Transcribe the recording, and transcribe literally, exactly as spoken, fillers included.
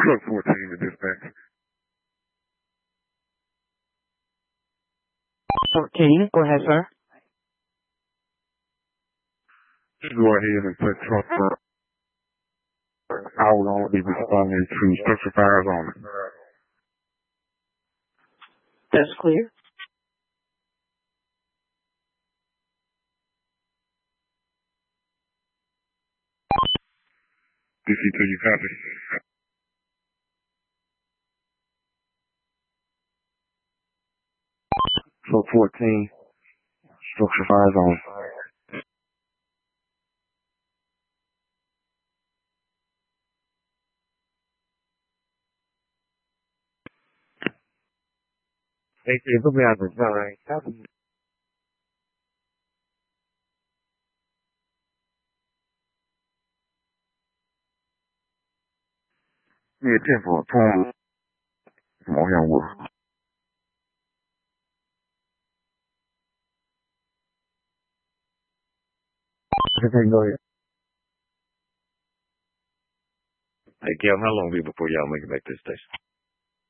Truck fourteen to dispatch. fourteen, go ahead, sir. Go ahead and put truck for. I will only be responding to structure fires only. That's clear. D C two, you copy? Truck fourteen, structure fires only. Hey, put me out the phone. Copy. Yeah, ten for a phone. Come on here, Wolf. Okay, go ahead. Hey, Kel, how long will it be before y'all make it back to the station?